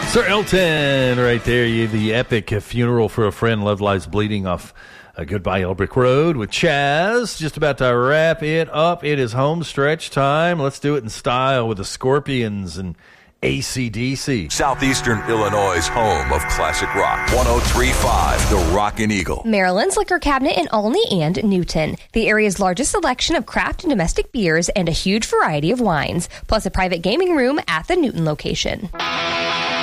Sir Elton, right there. The epic funeral for a friend. Love Lies Bleeding off Goodbye Elbrick Road with Chaz. Just about to wrap it up. It is home stretch time. Let's do it in style with the Scorpions and AC/DC. Southeastern Illinois' home of classic rock. 103.5, The Rockin' Eagle. Maryland's liquor cabinet in Olney and Newton. The area's largest selection of craft and domestic beers and a huge variety of wines, plus a private gaming room at the Newton location.